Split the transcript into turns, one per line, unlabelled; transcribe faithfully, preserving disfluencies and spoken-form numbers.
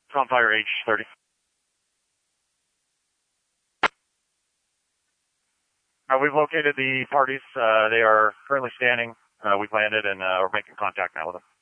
It's on fire H thirty. Uh, we've located the parties. Uh, they are currently standing. Uh, we've landed and uh, we're making contact now with them.